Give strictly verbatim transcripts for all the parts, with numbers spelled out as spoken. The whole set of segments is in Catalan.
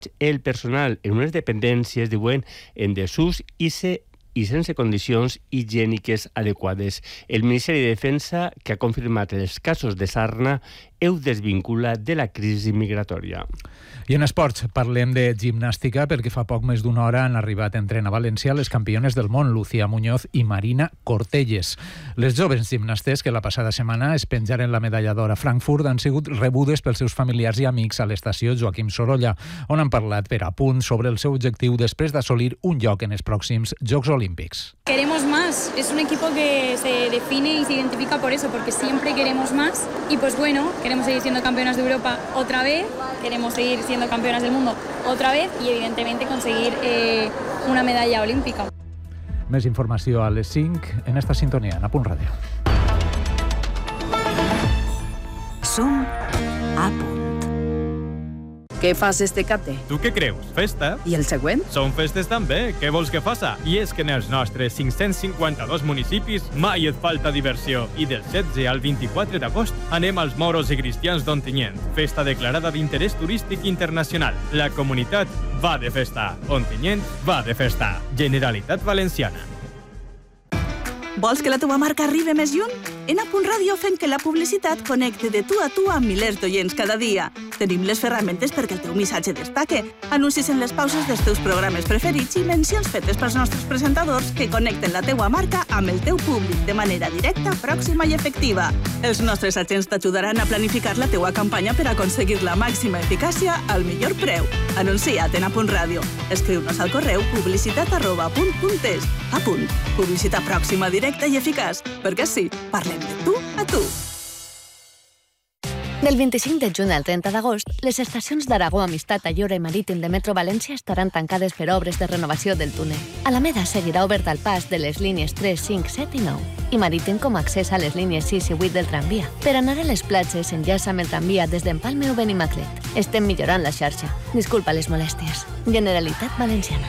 el personal en unes dependències, diuen, en desús i se i sense condicions higièniques adequades. El Ministeri de Defensa, que ha confirmat els casos de sarna, ho desvincula de la crisi migratòria. I en esports parlem de gimnàstica perquè fa poc més d'una hora han arribat en tren a València les campiones del món, Lucía Muñoz i Marina Cortelles. Les joves gimnastes que la passada setmana es penjaren la medalla d'or a Frankfurt han sigut rebudes pels seus familiars i amics a l'estació Joaquim Sorolla, on han parlat per a punt sobre el seu objectiu després d'assolir un lloc en els pròxims Jocs Olímpics. Queremos más, es un equipo que se define y se identifica por eso, porque siempre queremos más y pues bueno, queremos seguir siendo campeonas de Europa otra vez, queremos seguir siendo campeonas del mundo otra vez y evidentemente conseguir eh, una medalla olímpica. Més informació a les cinc en esta sintonia, en A Punt Ràdio. Som a punt. Què fas este cate? Tu què creus? Festa? I el següent? Són festes també. Què vols que faça? I és que en els nostres cinc-cents cinquanta-dos municipis mai et falta diversió. I del setze al vint-i-quatre d'agost anem als Moros i Cristians d'Ontinyent. Festa declarada d'interès turístic internacional. La comunitat va de festa. Ontinyent va de festa. Generalitat Valenciana. Vols que la teva marca arribi més lluny? En A Punt Ràdio fem que la publicitat connecte de tu a tu amb milers d'oients cada dia. Tenim les ferramentes perquè el teu missatge destaque, anuncis en les pauses dels teus programes preferits i mencions fetes pels nostres presentadors que connecten la teua marca amb el teu públic de manera directa, pròxima i efectiva. Els nostres agents t'ajudaran a planificar la teua campanya per aconseguir la màxima eficàcia al millor preu. Anuncia't en A Punt Ràdio. Escriu-nos al correu publicitat arroba punt punt es. A punt. Publicitat pròxima, directa i eficaç. Perquè sí, parlem de tu a tu. Del vint-i-cinc de juny al trenta d'agost, les estacions d'Aragó, Amistat, Ayora i Marítim de Metro València estaran tancades per obres de renovació del túnel. Alameda seguirà obert al pas de les línies tres, cinc, set i nou i Marítim com a accés a les línies sis i vuit del tramvia. Per anar a les platges, enllaça amb el tramvia des d'Empalme o Benimaclet. Estem millorant la xarxa. Disculpa les molèsties. Generalitat Valenciana.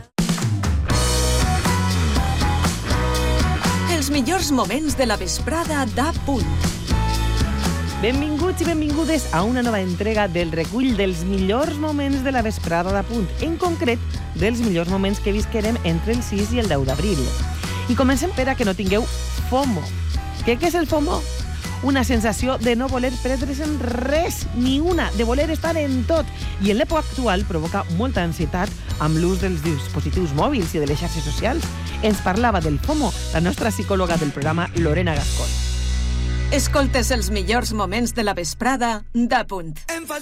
Els millors moments de la vesprada d'A Punt. Benvinguts i benvingudes a una nova entrega del recull dels millors moments de la vesprada d'A Punt, en concret dels millors moments que visquerem entre el sis i el deu d'abril. I comencem per a que no tingueu FOMO. Què, què és el FOMO? Una sensació de no voler perdre's en res, ni una, de voler estar en tot. I en l'època actual provoca molta ansietat amb l'ús dels dispositius mòbils i de les xarxes socials. Ens parlava del FOMO la nostra psicòloga del programa, Lorena Gascón. Escoltes els millors moments de la vesprada d'A Punt. Em falta